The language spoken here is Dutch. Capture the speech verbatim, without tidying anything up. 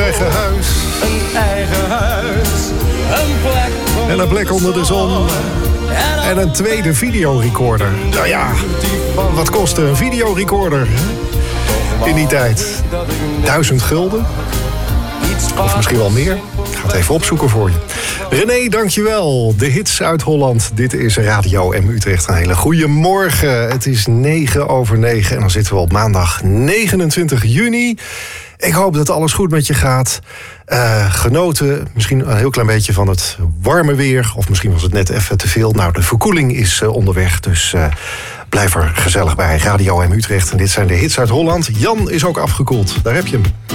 eigen huis. Een eigen huis, een plek en een plek onder de zon. En een tweede videorecorder. Nou ja, wat kostte een videorecorder in die tijd? Duizend gulden? Of misschien wel meer? Ik ga het even opzoeken voor je. René, dankjewel. De hits uit Holland. Dit is Radio M Utrecht. Een hele goede morgen. Het is negen over negen en dan zitten we op maandag negenentwintig juni. Ik hoop dat alles goed met je gaat. Uh, genoten, misschien een heel klein beetje van het warme weer. Of misschien was het net even te veel. Nou, de verkoeling is uh, onderweg, dus uh, blijf er gezellig bij. Radio M Utrecht. En dit zijn de hits uit Holland. Jan is ook afgekoeld. Daar heb je hem.